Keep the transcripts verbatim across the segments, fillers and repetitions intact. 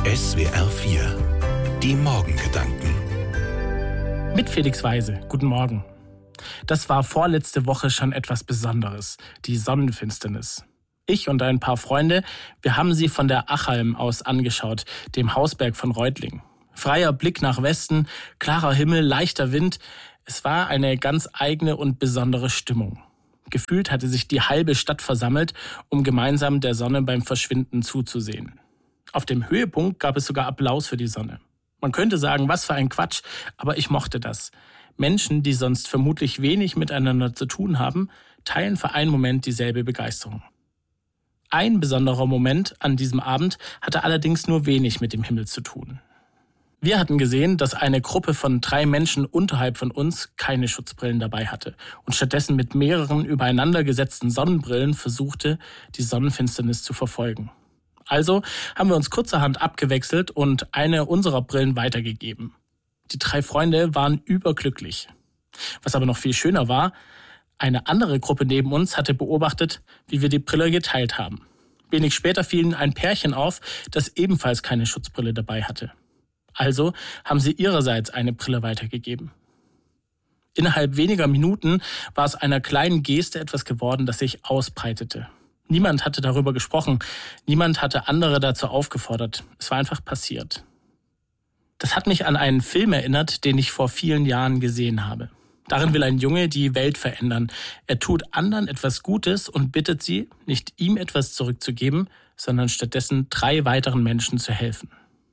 S W R vier. Die Morgengedanken. Mit Felix Weise. Guten Morgen. Das war vorletzte Woche schon etwas Besonderes, die Sonnenfinsternis. Ich und ein paar Freunde, wir haben sie von der Achalm aus angeschaut, dem Hausberg von Reutlingen. Freier Blick nach Westen, klarer Himmel, leichter Wind. Es war eine ganz eigene und besondere Stimmung. Gefühlt hatte sich die halbe Stadt versammelt, um gemeinsam der Sonne beim Verschwinden zuzusehen. Auf dem Höhepunkt gab es sogar Applaus für die Sonne. Man könnte sagen, was für ein Quatsch, aber ich mochte das. Menschen, die sonst vermutlich wenig miteinander zu tun haben, teilen für einen Moment dieselbe Begeisterung. Ein besonderer Moment an diesem Abend hatte allerdings nur wenig mit dem Himmel zu tun. Wir hatten gesehen, dass eine Gruppe von drei Menschen unterhalb von uns keine Schutzbrillen dabei hatte und stattdessen mit mehreren übereinander gesetzten Sonnenbrillen versuchte, die Sonnenfinsternis zu verfolgen. Also haben wir uns kurzerhand abgewechselt und eine unserer Brillen weitergegeben. Die drei Freunde waren überglücklich. Was aber noch viel schöner war, eine andere Gruppe neben uns hatte beobachtet, wie wir die Brille geteilt haben. Wenig später fiel ein Pärchen auf, das ebenfalls keine Schutzbrille dabei hatte. Also haben sie ihrerseits eine Brille weitergegeben. Innerhalb weniger Minuten war es einer kleinen Geste etwas geworden, das sich ausbreitete. Niemand hatte darüber gesprochen, niemand hatte andere dazu aufgefordert. Es war einfach passiert. Das hat mich an einen Film erinnert, den ich vor vielen Jahren gesehen habe. Darin will ein Junge die Welt verändern. Er tut anderen etwas Gutes und bittet sie, nicht ihm etwas zurückzugeben, sondern stattdessen drei weiteren Menschen zu helfen.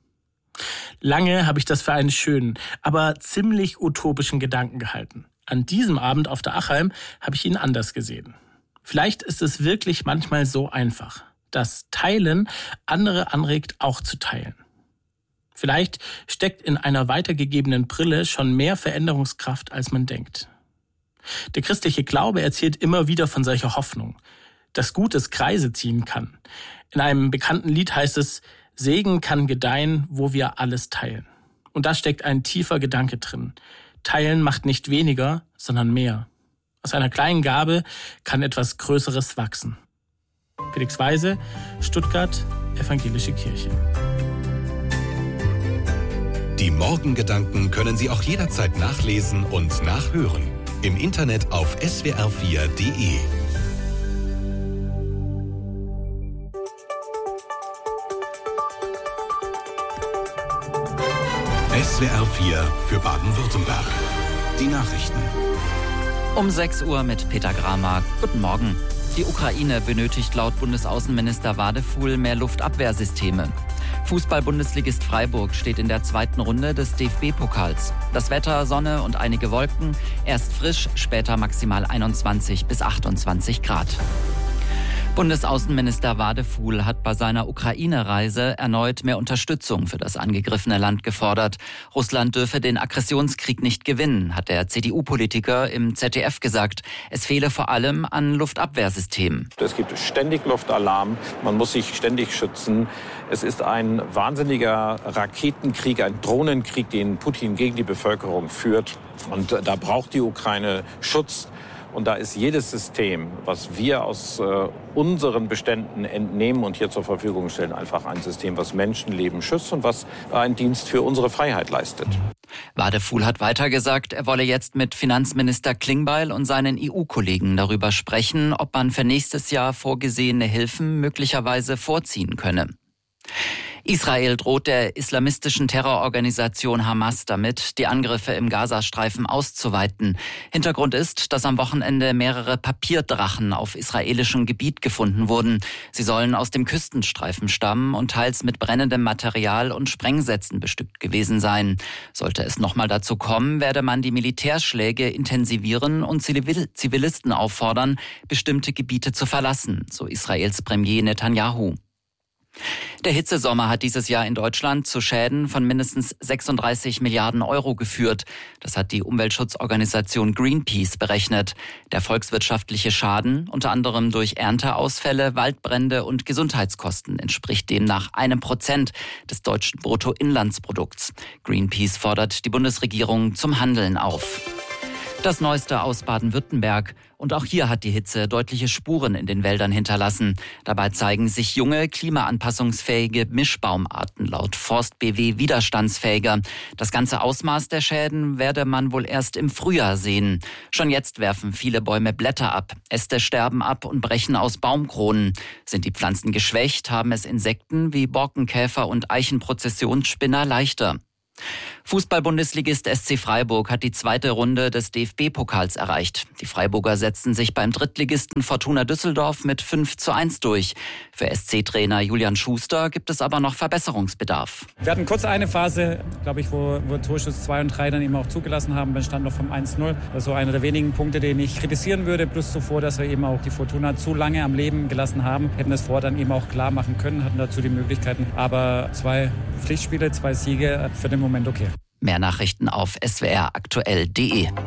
Lange habe ich das für einen schönen, aber ziemlich utopischen Gedanken gehalten. An diesem Abend auf der Achalm habe ich ihn anders gesehen. Vielleicht ist es wirklich manchmal so einfach, dass Teilen andere anregt, auch zu teilen. Vielleicht steckt in einer weitergegebenen Brille schon mehr Veränderungskraft, als man denkt. Der christliche Glaube erzählt immer wieder von solcher Hoffnung, dass Gutes Kreise ziehen kann. In einem bekannten Lied heißt es: Segen kann gedeihen, wo wir alles teilen. Und da steckt ein tiefer Gedanke drin. Teilen macht nicht weniger, sondern mehr. Aus einer kleinen Gabe kann etwas Größeres wachsen. Felix Weise, Stuttgart, Evangelische Kirche. Die Morgengedanken können Sie auch jederzeit nachlesen und nachhören. Im Internet auf S W R vier Punkt de. S W R vier für Baden-Württemberg. Die Nachrichten. Um sechs Uhr mit Peter Gramer. Guten Morgen. Die Ukraine benötigt laut Bundesaußenminister Wadefuhl mehr Luftabwehrsysteme. Fußball-Bundesligist Freiburg steht in der zweiten Runde des D F B-Pokals. Das Wetter, Sonne und einige Wolken. Erst frisch, später maximal einundzwanzig bis achtundzwanzig Grad. Bundesaußenminister Wadefuhl hat bei seiner Ukraine-Reise erneut mehr Unterstützung für das angegriffene Land gefordert. Russland dürfe den Aggressionskrieg nicht gewinnen, hat der C D U-Politiker im Z D F gesagt. Es fehle vor allem an Luftabwehrsystemen. Es gibt ständig Luftalarm, man muss sich ständig schützen. Es ist ein wahnsinniger Raketenkrieg, ein Drohnenkrieg, den Putin gegen die Bevölkerung führt. Und da braucht die Ukraine Schutz. Und da ist jedes System, was wir aus äh, unseren Beständen entnehmen und hier zur Verfügung stellen, einfach ein System, was Menschenleben schützt und was einen Dienst für unsere Freiheit leistet. Wadefuhl hat weiter gesagt, er wolle jetzt mit Finanzminister Klingbeil und seinen E U-Kollegen darüber sprechen, ob man für nächstes Jahr vorgesehene Hilfen möglicherweise vorziehen könne. Israel droht der islamistischen Terrororganisation Hamas damit, die Angriffe im Gazastreifen auszuweiten. Hintergrund ist, dass am Wochenende mehrere Papierdrachen auf israelischem Gebiet gefunden wurden. Sie sollen aus dem Küstenstreifen stammen und teils mit brennendem Material und Sprengsätzen bestückt gewesen sein. Sollte es nochmal dazu kommen, werde man die Militärschläge intensivieren und Zivilisten auffordern, bestimmte Gebiete zu verlassen, so Israels Premier Netanyahu. Der Hitzesommer hat dieses Jahr in Deutschland zu Schäden von mindestens sechsunddreißig Milliarden Euro geführt. Das hat die Umweltschutzorganisation Greenpeace berechnet. Der volkswirtschaftliche Schaden, unter anderem durch Ernteausfälle, Waldbrände und Gesundheitskosten, entspricht demnach einem Prozent des deutschen Bruttoinlandsprodukts. Greenpeace fordert die Bundesregierung zum Handeln auf. Das Neueste aus Baden-Württemberg. Und auch hier hat die Hitze deutliche Spuren in den Wäldern hinterlassen. Dabei zeigen sich junge, klimaanpassungsfähige Mischbaumarten laut Forst B W widerstandsfähiger. Das ganze Ausmaß der Schäden werde man wohl erst im Frühjahr sehen. Schon jetzt werfen viele Bäume Blätter ab. Äste sterben ab und brechen aus Baumkronen. Sind die Pflanzen geschwächt, haben es Insekten wie Borkenkäfer und Eichenprozessionsspinner leichter. Fußball-Bundesligist S C Freiburg hat die zweite Runde des D F B-Pokals erreicht. Die Freiburger setzten sich beim Drittligisten Fortuna Düsseldorf mit fünf zu eins durch. Für S C-Trainer Julian Schuster gibt es aber noch Verbesserungsbedarf. Wir hatten kurz eine Phase, glaube ich, wo, wo Torschuss zwei und drei dann eben auch zugelassen haben, beim Stand noch vom eins null. Das ist so einer der wenigen Punkte, den ich kritisieren würde. Plus zuvor, dass wir eben auch die Fortuna zu lange am Leben gelassen haben. Hätten das vorher dann eben auch klar machen können, hatten dazu die Möglichkeiten. Aber zwei Pflichtspiele, zwei Siege, für den Moment okay. Mehr Nachrichten auf s w r aktuell punkt d e.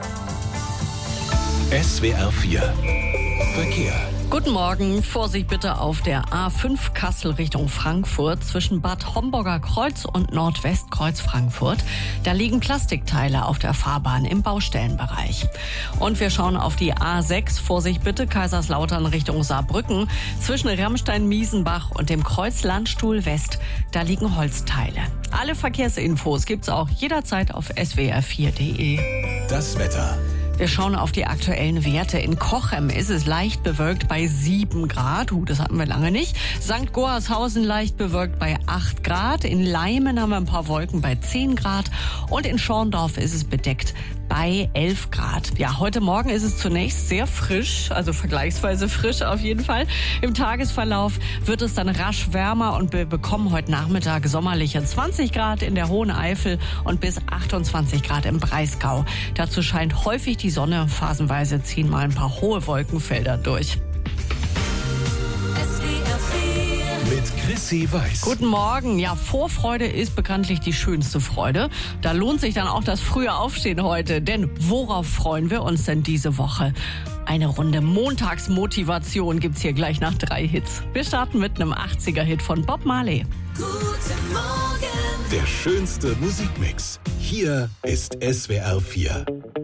S W R vier Verkehr. Guten Morgen. Vorsicht bitte auf der A fünf Kassel Richtung Frankfurt zwischen Bad Homburger Kreuz und Nordwestkreuz Frankfurt. Da liegen Plastikteile auf der Fahrbahn im Baustellenbereich. Und wir schauen auf die A sechs. Vorsicht bitte Kaiserslautern Richtung Saarbrücken zwischen Ramstein-Miesenbach und dem Kreuz Landstuhl West. Da liegen Holzteile. Alle Verkehrsinfos gibt's auch jederzeit auf s w r vier punkt d e. Das Wetter. Wir schauen auf die aktuellen Werte. In Cochem ist es leicht bewölkt bei sieben Grad. Uh, das hatten wir lange nicht. Sankt Goarshausen leicht bewölkt bei acht Grad. In Leimen haben wir ein paar Wolken bei zehn Grad. Und in Schorndorf ist es bedeckt bei elf Grad. Ja, heute Morgen ist es zunächst sehr frisch, also vergleichsweise frisch auf jeden Fall. Im Tagesverlauf wird es dann rasch wärmer und wir bekommen heute Nachmittag sommerliche zwanzig Grad in der Hohen Eifel und bis achtundzwanzig Grad im Breisgau. Dazu scheint häufig die Sonne, phasenweise ziehen mal ein paar hohe Wolkenfelder durch. Mit Chrissy Weiß. Guten Morgen. Ja, Vorfreude ist bekanntlich die schönste Freude. Da lohnt sich dann auch das frühe Aufstehen heute. Denn worauf freuen wir uns denn diese Woche? Eine Runde Montagsmotivation gibt's hier gleich nach drei Hits. Wir starten mit einem achtziger-Hit von Bob Marley. Guten Morgen. Der schönste Musikmix. Hier ist S W R vier.